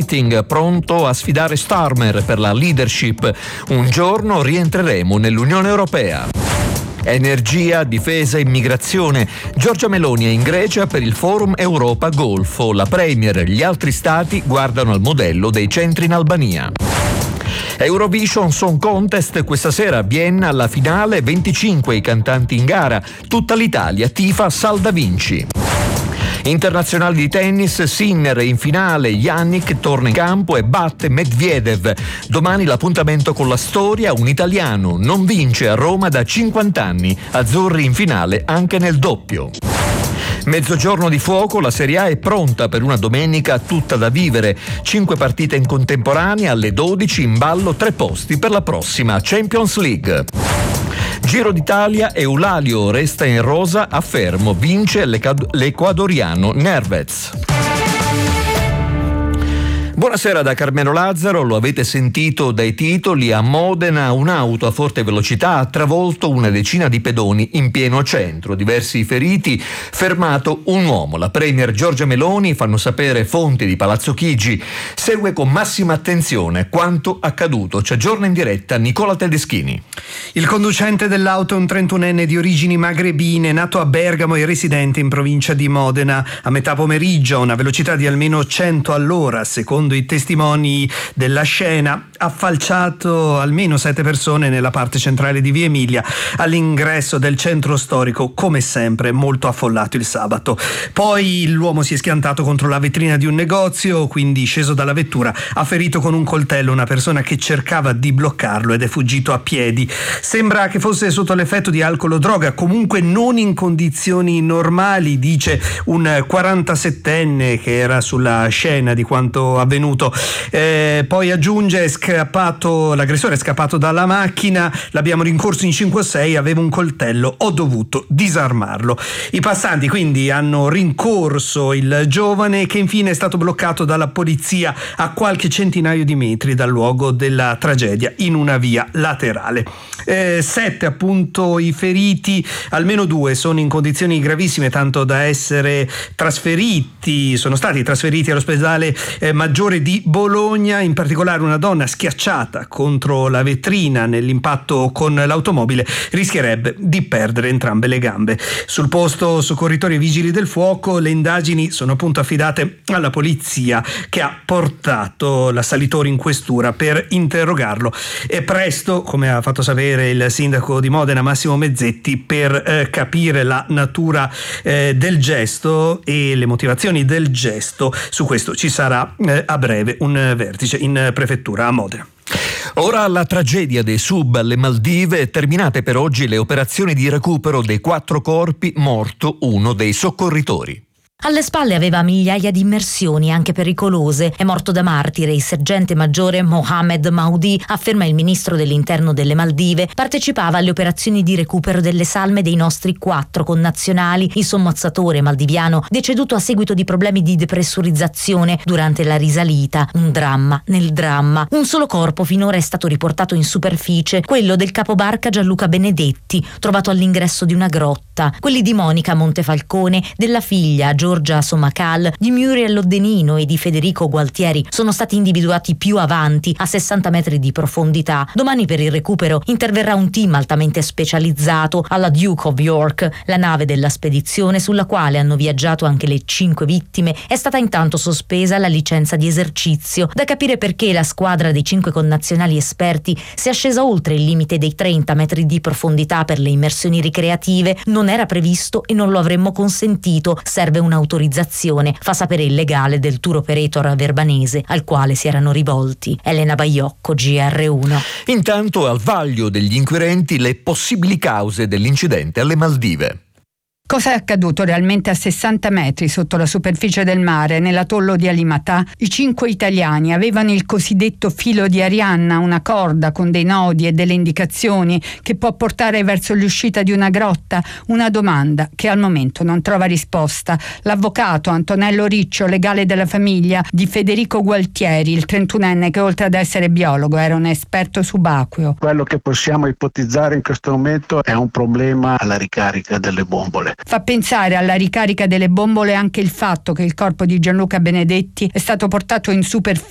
Consulting, pronto a sfidare Starmer per la leadership. Un giorno rientreremo nell'Unione Europea. Energia, difesa, immigrazione. Giorgia Meloni è in Grecia per il Forum Europa Golfo. La Premier e gli altri stati guardano al modello dei centri in Albania. Eurovision Song Contest, questa sera a Vienna alla finale, 25 i cantanti in gara. Tutta l'Italia tifa Sal Da Vinci. Internazionali di tennis, Sinner in finale, Yannick torna in campo e batte Medvedev. Domani l'appuntamento con la storia, un italiano non vince a Roma da 50 anni, azzurri in finale anche nel doppio. Mezzogiorno di fuoco, la Serie A è pronta per una domenica tutta da vivere. 5 partite in contemporanea, alle 12 in ballo 3 posti per la prossima Champions League. Giro d'Italia, Eulalio resta in rosa a Fermo, vince l'ecuadoriano Nervez. Buonasera da Carmelo Lazzaro, lo avete sentito dai titoli. A Modena un'auto a forte velocità ha travolto una decina di pedoni in pieno centro, diversi feriti, fermato un uomo. La Premier Giorgia Meloni, fanno sapere fonti di Palazzo Chigi, segue con massima attenzione quanto accaduto. Ci aggiorna in diretta Nicola Tedeschini. Il conducente dell'auto è un 31enne di origini magrebine, nato a Bergamo e residente in provincia di Modena. A metà pomeriggio, a una velocità di almeno 100 all'ora, secondo i testimoni della scena, ha falciato almeno 7 persone nella parte centrale di Via Emilia, all'ingresso del centro storico, come sempre molto affollato il sabato. Poi l'uomo si è schiantato contro la vetrina di un negozio, quindi sceso dalla vettura ha ferito con un coltello una persona che cercava di bloccarlo ed è fuggito a piedi. Sembra che fosse sotto l'effetto di alcol o droga, comunque non in condizioni normali, dice un 47enne che era sulla scena di quanto avvenuto. Poi aggiunge: l'aggressore è scappato dalla macchina, l'abbiamo rincorso in 5 o 6, aveva un coltello, ho dovuto disarmarlo. I passanti quindi hanno rincorso il giovane, che infine è stato bloccato dalla polizia a qualche centinaio di metri dal luogo della tragedia, in una via laterale. 7 appunto i feriti, almeno 2 sono in condizioni gravissime, tanto da essere sono stati trasferiti all'ospedale Maggiore di Bologna. In particolare una donna schiacciata contro la vetrina nell'impatto con l'automobile rischierebbe di perdere entrambe le gambe. Sul posto soccorritori e vigili del fuoco, le indagini sono appunto affidate alla polizia, che ha portato l'assalitore in questura per interrogarlo, e presto, come ha fatto sapere il sindaco di Modena Massimo Mezzetti, per capire la natura del gesto e le motivazioni del gesto. Su questo ci sarà a breve un vertice in prefettura a Modena. Ora la tragedia dei sub alle Maldive, terminate per oggi le operazioni di recupero dei 4 corpi, morto uno dei soccorritori. Alle spalle aveva migliaia di immersioni, anche pericolose. È morto da martire il sergente maggiore Mohamed Maudi, afferma il ministro dell'interno delle Maldive. Partecipava alle operazioni di recupero delle salme dei nostri 4 connazionali. Il sommozzatore maldiviano, deceduto a seguito di problemi di depressurizzazione durante la risalita. Un dramma nel dramma. Un solo corpo finora è stato riportato in superficie, quello del capobarca Gianluca Benedetti, trovato all'ingresso di una grotta. Quelli di Monica Montefalcone, della figlia Giorgia Somacal, di Muriel Loddenino e di Federico Gualtieri sono stati individuati più avanti, a 60 metri di profondità. Domani per il recupero interverrà un team altamente specializzato alla Duke of York. La nave della spedizione, sulla quale hanno viaggiato anche le 5 vittime, è stata intanto sospesa la licenza di esercizio. Da capire perché la squadra dei 5 connazionali esperti sia scesa oltre il limite dei 30 metri di profondità per le immersioni ricreative. Non era previsto e non lo avremmo consentito. Serve un'autorizzazione, fa sapere il legale del tour operator verbanese al quale si erano rivolti. Elena Baiocco, GR1. Intanto al vaglio degli inquirenti le possibili cause dell'incidente alle Maldive. Cosa è accaduto realmente a 60 metri sotto la superficie del mare, nell'atollo di Alimatà? I 5 italiani avevano il cosiddetto filo di Arianna, una corda con dei nodi e delle indicazioni che può portare verso l'uscita di una grotta? Una domanda che al momento non trova risposta. L'avvocato Antonello Riccio, legale della famiglia di Federico Gualtieri, il 31enne che oltre ad essere biologo era un esperto subacqueo. Quello che possiamo ipotizzare in questo momento è un problema alla ricarica delle bombole. Fa pensare alla ricarica delle bombole anche il fatto che il corpo di Gianluca Benedetti è stato portato in superficie